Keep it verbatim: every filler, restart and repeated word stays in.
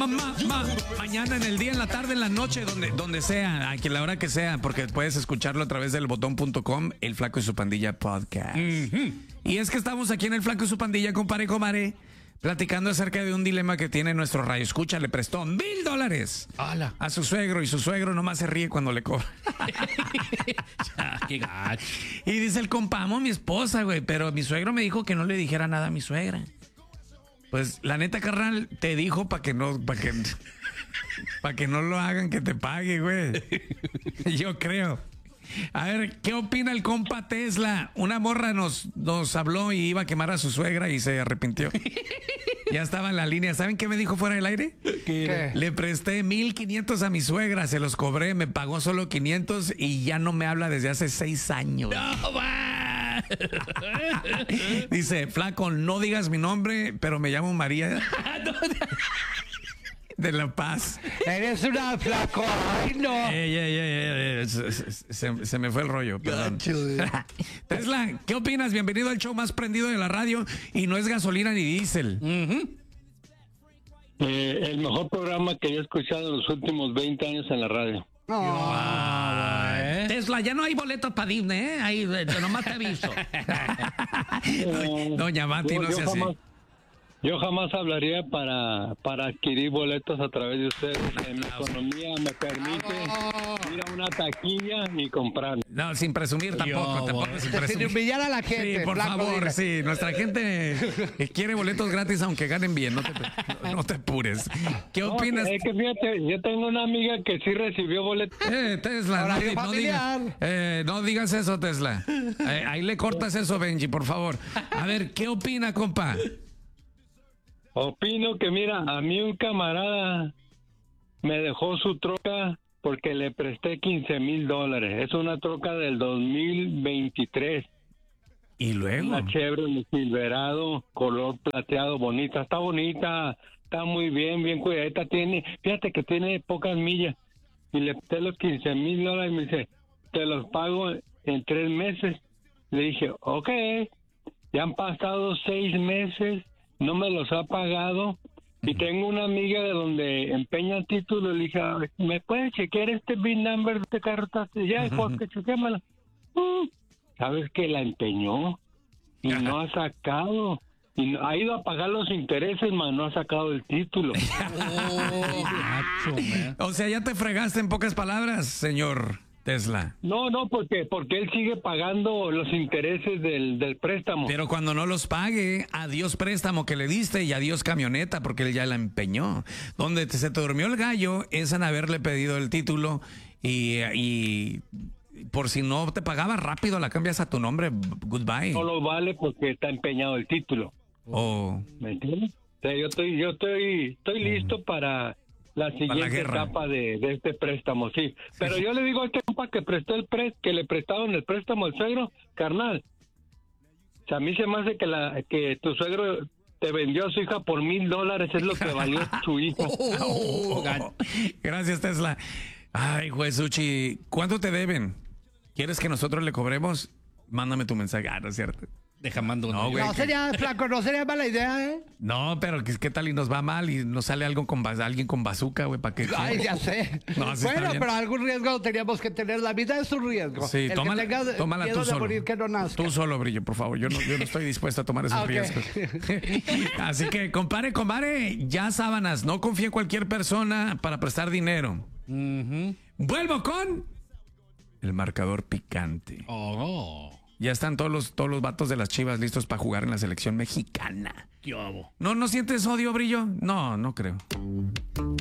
Ma, ma, mañana, en el día, en la tarde, en la noche, donde, donde sea, a que la hora que sea, porque puedes escucharlo a través del botón punto com, El Flaco y su Pandilla Podcast. Uh-huh. Y es que estamos aquí en El Flaco y su Pandilla, compadre, comadre, platicando acerca de un dilema que tiene nuestro radio escucha. Le prestó mil dólares ¡Hala! a su suegro y su suegro nomás se ríe cuando le cobra. ¡Qué gacho! Y dice el compa, amo a mi esposa, güey, pero mi suegro me dijo que no le dijera nada a mi suegra. Pues la neta, carnal, te dijo para que no, para que, para que no lo hagan, que te pague, güey. Yo creo. A ver, ¿qué opina el compa Tesla? Una morra nos, nos habló y iba a quemar a su suegra y se arrepintió. Ya estaba en la línea. ¿Saben qué me dijo fuera del aire? ¿Qué? Le presté mil quinientos a mi suegra, se los cobré, me pagó solo quinientos y ya no me habla desde hace seis años. ¡No, va! Dice, flaco, no digas mi nombre, pero me llamo María de La Paz. Eres una flaco. ¡Ay, no! Ey, ey, ey, ey, se, se, se me fue el rollo, perdón. Tesla, ¿qué opinas? Bienvenido al show más prendido de la radio y no es gasolina ni diésel. Uh-huh. Eh, el mejor programa que yo he escuchado en los últimos veinte años en la radio. Oh, ¿eh? Tesla, ya no hay boletos para Disney, ¿eh? Ahí, nomás te aviso. Eh, Doña Mati, yo, no yo sea jamás, así. Yo jamás hablaría para, para adquirir boletos a través de ustedes. En mi economía me permite ir a una taquilla y comprar. No, sin presumir tampoco, Yo, tampoco bueno. sin Sin presumir. humillar a la gente. Sí, por flaco, favor, dile. sí. Nuestra gente quiere boletos gratis aunque ganen bien. No te, no, no te apures. ¿Qué No, opinas? es que fíjate, yo tengo una amiga que sí recibió boletos. Eh, Tesla, no, Horario di- no familiar. digas, eh, no digas eso, Tesla. Eh, ahí le cortas eso, Benji, por favor. A ver, ¿qué opina, compa? Opino que, mira, a mí un camarada me dejó su troca porque le presté quince mil dólares. Es una troca del dos mil veintitrés. Y luego. Una Chevrolet Silverado, color plateado, bonita. Está bonita, está muy bien, bien cuidadita. Tiene, fíjate que tiene pocas millas. Y le presté los quince mil dólares y me dice, te los pago en tres meses. Le dije, ok. Ya han pasado seis meses, no me los ha pagado. Y tengo una amiga de donde empeña el título. Le dije, ¿me puedes chequear este V I N number de este carro? Ya, porque chequémala. Mm. ¿Sabes que la empeñó? Y no ha sacado. Y no- ha ido a pagar los intereses, mas no ha sacado el título. Oh, gacho, man. O sea, ya te fregaste en pocas palabras, señor Tesla. No, no, porque porque él sigue pagando los intereses del, del préstamo. Pero cuando no los pague, adiós préstamo que le diste y adiós camioneta, porque él ya la empeñó. Donde te- se te durmió el gallo es en haberle pedido el título y, y por si no te pagaba rápido, la cambias a tu nombre. Goodbye. No lo vale porque está empeñado el título. Oh. ¿Me entiendes? O sea, yo estoy, yo estoy, estoy listo para la siguiente guerra. etapa de, de este préstamo, sí. Pero yo le digo a este compa que prestó el pré, que le prestaron el préstamo al suegro, carnal. O sea, a mí se me hace que la, que tu suegro te vendió a su hija por mil dólares, es lo que valió su hija. Oh, gacho. Gracias, Tesla. Ay, juez Uchi, ¿cuánto te deben? ¿Quieres que nosotros le cobremos? Mándame tu mensaje. Ah, no es cierto. Deja mando uno. No, güey. No sería, flaco, no sería mala idea, ¿eh? No, pero ¿qué, qué tal y nos va mal y nos sale algo con bas- alguien con bazooka, güey? ¿Para qué? Ay, ya sé. No, sí está bueno, bien. pero algún riesgo teníamos que tener. La vida es un riesgo. Sí, El tómala, que tenga tómala miedo tú de solo. morir que no nazca. Tú solo, Brillo, por favor. Yo no, yo no estoy dispuesto a tomar esos Ah, ok. riesgos. Así que, compare, compare, ya sábanas. No confíe en cualquier persona para prestar dinero. Ujú. Vuelvo con el marcador picante. Oh, Ya están todos los, todos los vatos de las Chivas listos para jugar en la selección mexicana. qué bobo. ¿No, no sientes odio, Brillo? No, no creo.